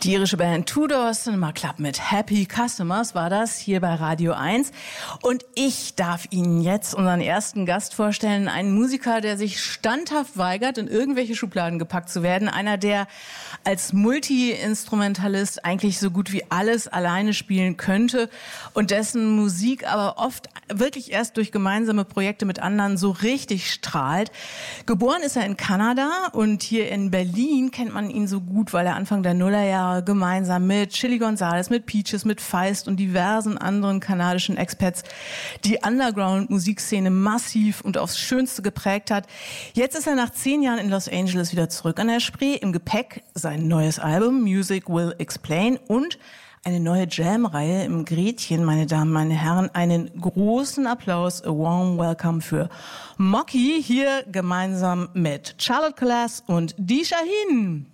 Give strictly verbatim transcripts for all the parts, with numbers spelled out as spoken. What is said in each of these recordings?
Die irische Band Tudor Cinema Club mit Happy Customers war das hier bei Radio eins. Und ich darf Ihnen jetzt unseren ersten Gast vorstellen, einen Musiker, der sich standhaft weigert, in irgendwelche Schubladen gepackt zu werden. Einer, der als Multi-Instrumentalist eigentlich so gut wie alles alleine spielen könnte und dessen Musik aber oft wirklich erst durch gemeinsame Projekte mit anderen so richtig strahlt. Geboren ist er in Kanada und hier in Berlin kennt man ihn so gut, weil er Anfang der Nullerjahre gemeinsam mit Chili Gonzales, mit Peaches, mit Feist und diversen anderen kanadischen Expats die Underground-Musikszene massiv und aufs Schönste geprägt hat. Jetzt ist er nach zehn Jahren in Los Angeles wieder zurück an der Spree. Im Gepäck sein neues Album Music Will Explain und eine neue Jam-Reihe im Gretchen, meine Damen, meine Herren. Einen großen Applaus, a warm welcome für Mocky, hier gemeinsam mit Charlotte Glass und Dee Shaheen.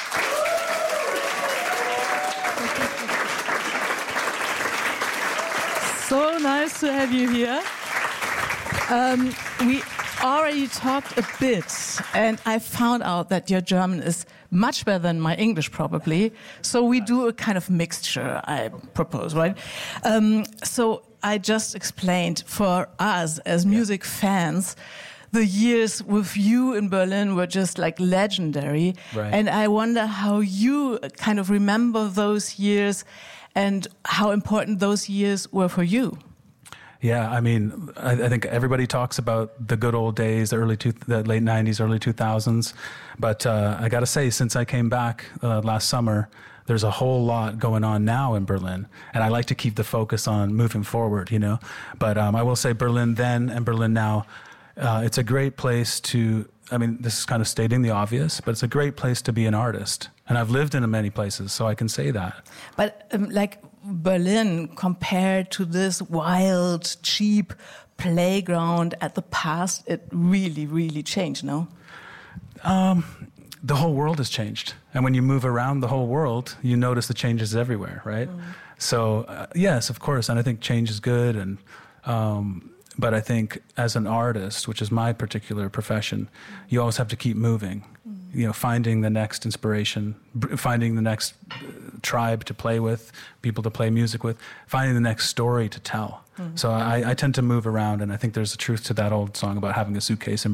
So nice to have you here. Um, we already talked a bit, and I found out that your German is much better than my English, probably. So we do a kind of mixture, I propose, right? Um, so I just explained for us as music fans, the years with you in Berlin were just like legendary. Right. And I wonder how you kind of remember those years and how important those years were for you. Yeah, I mean, I, I think everybody talks about the good old days, the early two, the late nineties, early two thousands. But uh, I got to say, since I came back uh, last summer, there's a whole lot going on now in Berlin. And I like to keep the focus on moving forward, you know. But um, I will say Berlin then and Berlin now, uh, it's a great place to, I mean, this is kind of stating the obvious, but it's a great place to be an artist. And I've lived in many places, so I can say that. But um, like Berlin compared to this wild, cheap playground at the past, it really, really changed, no? Um, the whole world has changed. And when you move around the whole world, you notice the changes everywhere, right? Mm. So, uh, yes, of course, and I think change is good. And um, but I think as an artist, which is my particular profession, you always have to keep moving. You know, finding the next inspiration, finding the next tribe to play with, people to play music with, finding the next story to tell. Mm-hmm. So I, I tend to move around, and I think there's a truth to that old song about having a suitcase in